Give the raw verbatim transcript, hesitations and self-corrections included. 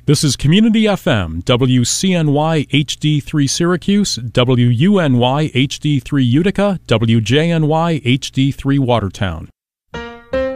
This is Community F M, W C N Y H D three Syracuse, W U N Y H D three Utica, W J N Y H D three Watertown.